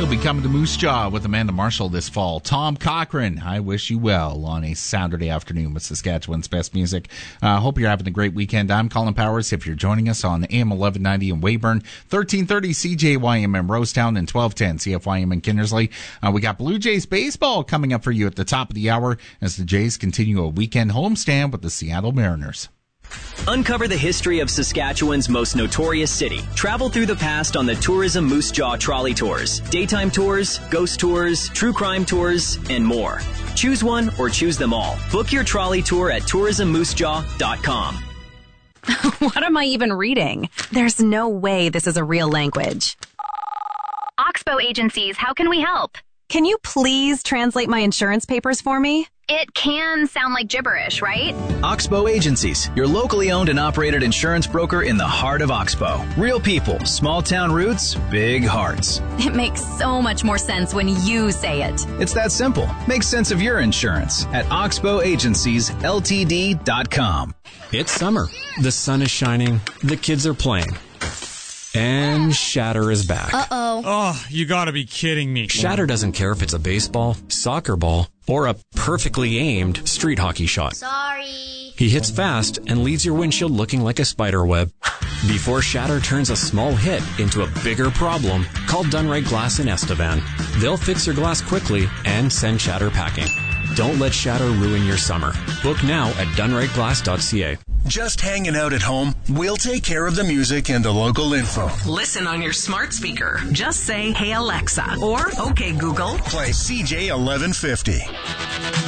He'll be coming to Moose Jaw with Amanda Marshall this fall. Tom Cochrane, I wish you well on a Saturday afternoon with Saskatchewan's best music. Hope you're having a great weekend. I'm Colin Powers. If you're joining us on AM 1190 in Weyburn, 1330 CJYM in Rosetown, and 1210 CFYM in Kinnersley. We got Blue Jays baseball coming up for you at the top of the hour as the Jays continue a weekend homestand with the Seattle Mariners. Uncover the history of Saskatchewan's most notorious city. Travel through the past on the Tourism Moose Jaw Trolley Tours. Daytime tours, ghost tours, true crime tours, and more. Choose one or choose them all. Book your trolley tour at tourismmoosejaw.com. What am I even reading? There's no way this is a real language. Oxbow Agencies, how can we help? Can you please translate my insurance papers for me? It can sound like gibberish, right? Oxbow Agencies, your locally owned and operated insurance broker in the heart of Oxbow. Real people, small town roots, big hearts. It makes so much more sense when you say it. It's that simple. Make sense of your insurance at oxbowagencies.ltd.com. It's summer. The sun is shining. The kids are playing. And Shatter is back. Uh-oh. Oh, you gotta be kidding me. Shatter doesn't care if it's a baseball, soccer ball, or a perfectly aimed street hockey shot. Sorry. He hits fast and leaves your windshield looking like a spider web. Before Shatter turns a small hit into a bigger problem, call Dunright Glass in Estevan. They'll fix your glass quickly and send Shatter packing. Don't let Shatter ruin your summer. Book now at dunrightglass.ca. Just hanging out at home? We'll take care of the music and the local info. Listen on your smart speaker. Just say, "Hey Alexa," or "Okay Google." Play CJ 1150.